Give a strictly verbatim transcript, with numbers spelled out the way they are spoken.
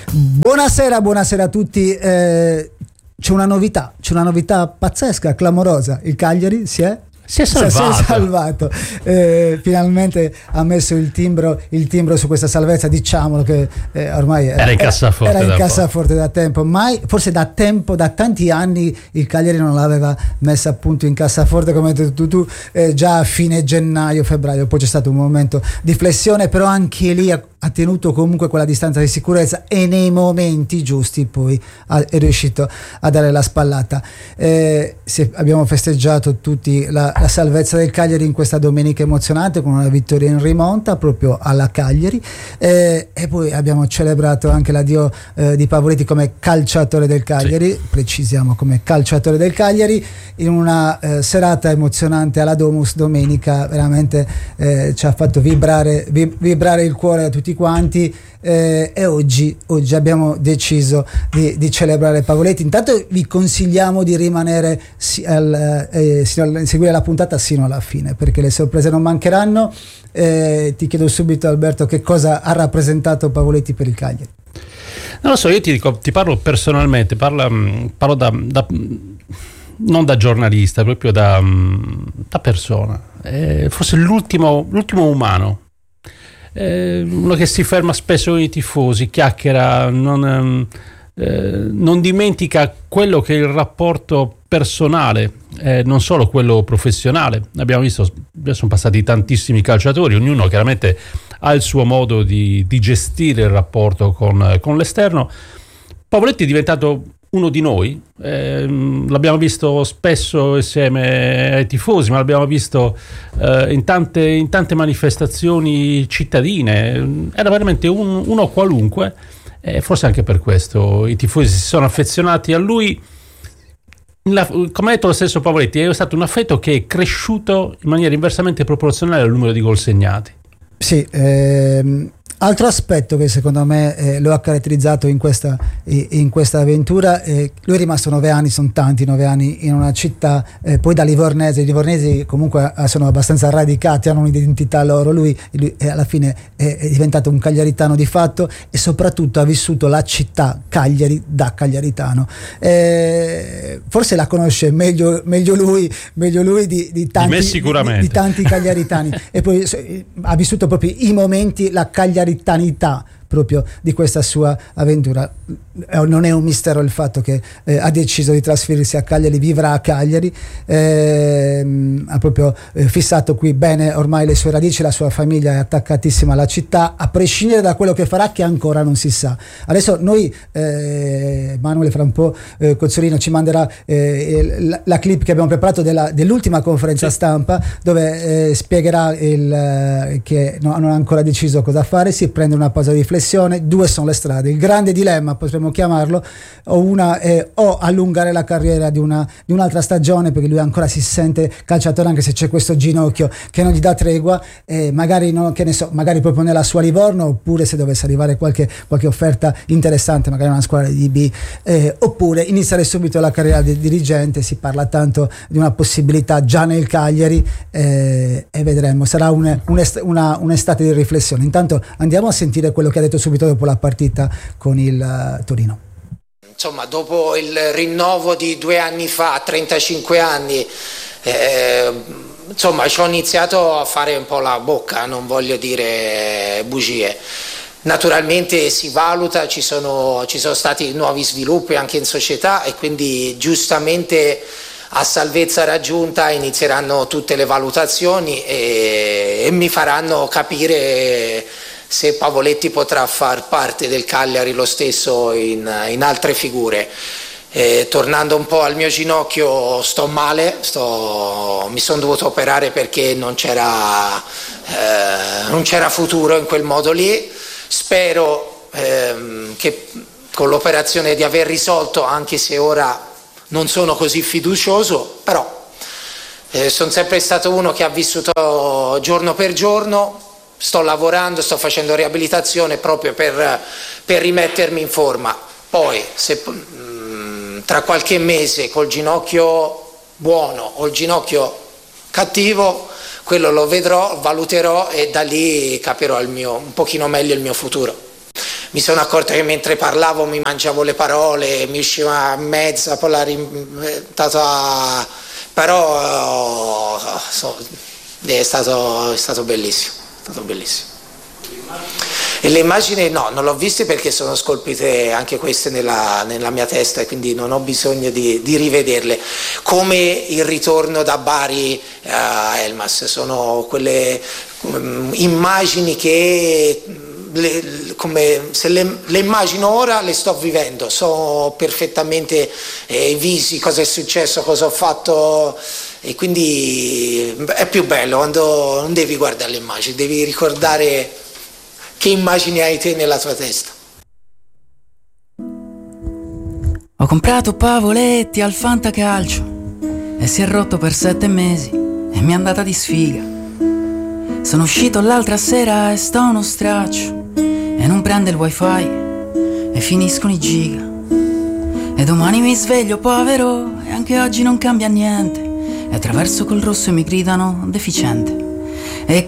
Buonasera, buonasera a tutti. Eh, c'è una novità, c'è una novità pazzesca, clamorosa. Il Cagliari si è Si è salvato, si è salvato. Eh, finalmente ha messo il timbro, il timbro su questa salvezza, diciamolo che eh, ormai era, era in cassaforte, era in da, cassaforte da tempo, mai, forse da tempo, da tanti anni il Cagliari non l'aveva messa appunto in cassaforte, come hai detto tu, tu eh, già a fine gennaio, febbraio, poi c'è stato un momento di flessione, però anche lì ha, ha tenuto comunque quella distanza di sicurezza e nei momenti giusti poi ha, è riuscito a dare la spallata. Eh, se abbiamo festeggiato tutti la la salvezza del Cagliari in questa domenica emozionante con una vittoria in rimonta proprio alla Cagliari, eh, e poi abbiamo celebrato anche l'addio eh, di Pavoletti come calciatore del Cagliari, sì. Precisiamo come calciatore del Cagliari, in una eh, serata emozionante alla Domus domenica, veramente eh, ci ha fatto vibrare, vib- vibrare il cuore a tutti quanti. Eh, e oggi, oggi abbiamo deciso di, di celebrare Pavoletti. Intanto vi consigliamo di rimanere si, al, eh, sino al, seguire la puntata sino alla fine, perché le sorprese non mancheranno. Eh, ti chiedo subito, Alberto, che cosa ha rappresentato Pavoletti per il Cagliari? Non lo so, io ti dico, ti parlo personalmente, parlo, parlo da, da non da giornalista, proprio da, da persona. Eh, forse l'ultimo, l'ultimo umano. Eh, uno che si ferma spesso con i tifosi, chiacchiera, non, eh, non dimentica quello che è il rapporto personale, eh, non solo quello professionale. Abbiamo visto, sono passati tantissimi calciatori, ognuno chiaramente ha il suo modo di, di gestire il rapporto con, con l'esterno. Pavoletti è diventato uno di noi, eh, l'abbiamo visto spesso insieme ai tifosi, ma l'abbiamo visto eh, in, tante, in tante manifestazioni cittadine. Era veramente un, uno qualunque, e forse anche per questo i tifosi si sono affezionati a lui. La, come ha detto lo stesso Pavoletti, è stato un affetto che è cresciuto in maniera inversamente proporzionale al numero di gol segnati. Sì, ehm... altro aspetto che secondo me eh, lo ha caratterizzato in questa, in questa avventura, eh, lui è rimasto nove anni, sono tanti nove anni in una città, eh, poi da livornese, i livornesi comunque sono abbastanza radicati, hanno un'identità loro, lui, lui eh, alla fine è, è diventato un cagliaritano di fatto e soprattutto ha vissuto la città Cagliari da cagliaritano. Eh, forse la conosce meglio, meglio lui, meglio lui di, di, tanti, di, me sicuramente. di, di tanti cagliaritani e poi eh, ha vissuto proprio i momenti, la cagliarità proprio di questa sua avventura. Non è un mistero il fatto che eh, ha deciso di trasferirsi a Cagliari, vivrà a Cagliari, ehm, ha proprio eh, fissato qui bene ormai le sue radici, la sua famiglia è attaccatissima alla città, a prescindere da quello che farà, che ancora non si sa. Adesso noi, eh, Manuel fra un po', eh, Cozzolino ci manderà eh, la, la clip che abbiamo preparato della, dell'ultima conferenza sì. stampa, dove eh, spiegherà il, eh, che no, non ha ancora deciso cosa fare, si prende una pausa di riflessione. Due sono le strade, il grande dilemma potremmo chiamarlo, o una è o allungare la carriera di, una, di un'altra stagione, perché lui ancora si sente calciatore anche se c'è questo ginocchio che non gli dà tregua, e magari, no, che ne so, magari proprio nella sua Livorno, oppure se dovesse arrivare qualche, qualche offerta interessante, magari una squadra di B, eh, oppure iniziare subito la carriera di dirigente. Si parla tanto di una possibilità già nel Cagliari, eh, e vedremo, sarà un, un'est- una, un'estate di riflessione. Intanto andiamo a sentire quello che ha detto subito dopo la partita con il uh, Torino. Insomma, dopo il rinnovo di due anni fa, a trentacinque anni, eh, insomma, ci ho iniziato a fare un po' la bocca, non voglio dire bugie. Naturalmente si valuta, ci sono, ci sono stati nuovi sviluppi anche in società e quindi giustamente a salvezza raggiunta inizieranno tutte le valutazioni e, e mi faranno capire se Pavoletti potrà far parte del Cagliari lo stesso in, in altre figure. Eh, tornando un po' al mio ginocchio, sto male, sto, mi sono dovuto operare perché non c'era, eh, non c'era futuro in quel modo lì. Spero ehm, che con l'operazione di aver risolto, anche se ora non sono così fiducioso, però eh, sono sempre stato uno che ha vissuto giorno per giorno. Sto lavorando, sto facendo riabilitazione proprio per, per rimettermi in forma. Poi se mh, tra qualche mese col ginocchio buono o il ginocchio cattivo, quello lo vedrò, valuterò e da lì capirò il mio, un pochino meglio il mio futuro. mi sono accorto che mentre parlavo mi mangiavo le parole, mi usciva mezza, poi la rim- però so, è stato, è stato bellissimo, è stato bellissimo. E le immagini no, non l'ho viste perché sono scolpite anche queste nella, nella mia testa e quindi non ho bisogno di, di rivederle. Come il ritorno da Bari a Elmas, sono quelle um, immagini che le, come, se le, le immagino ora le sto vivendo, so perfettamente eh, i visi, cosa è successo, cosa ho fatto. E quindi è più bello quando non devi guardare le immagini, devi ricordare che immagini hai te nella tua testa. Ho comprato Pavoletti al Fantacalcio e si è rotto per sette mesi e mi è andata di sfiga. Sono uscito l'altra sera e sto uno straccio e non prende il wifi e finiscono i giga. E domani mi sveglio povero e anche oggi non cambia niente. E attraverso col rosso e mi gridano deficiente. E